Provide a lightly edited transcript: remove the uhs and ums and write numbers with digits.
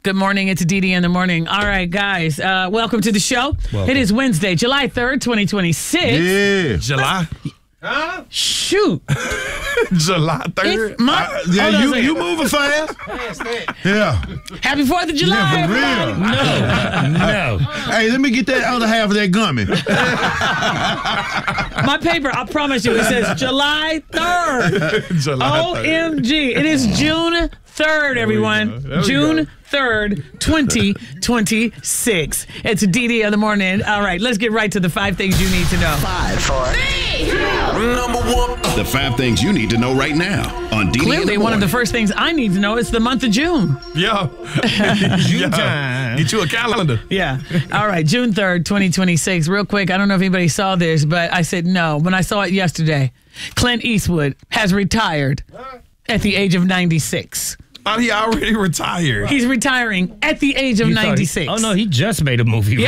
Good morning. It's Dee Dee in the morning. All right, guys. Welcome to the show. Welcome. It is Wednesday, July 3rd, 2026. Yeah. July? Shoot. July 3rd? You moving fast? Yeah. Happy 4th of July. Yeah, for everybody. real. No. Hey, let me get that other half of that gummy. My paper, I promise you, it says July 3rd. July 3rd. OMG. It is June 3rd, everyone. June 3rd, 2026. It's Dee Dee in the morning. All right, let's get right to the 5 things you need to know. 5, 4, 3, 2, Number 1. The 5 things you need to know right now on Dee Dee in Clearly, the one of the morning. first things I need to know is the month of June. Yeah. June time. Get you a calendar. Yeah. All right, June 3rd, 2026. Real quick, I don't know if anybody saw this, but I said no when I saw it yesterday. Clint Eastwood has retired at the age of 96. He already retired. He's retiring at the age of 96. Oh, no, he just made a movie.